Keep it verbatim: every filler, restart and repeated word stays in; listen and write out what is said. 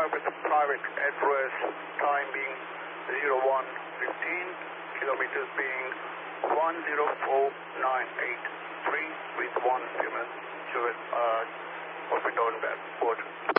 with the private address, time being zero one fifteen, kilometers being one zero four nine eight three with one few minutes. Sure, uh, open down back board.